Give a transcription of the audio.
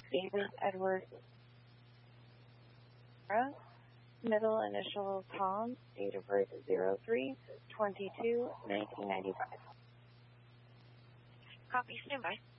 David Edward, middle initial Tom, date of birth 03/22/1995. Copy, stand by.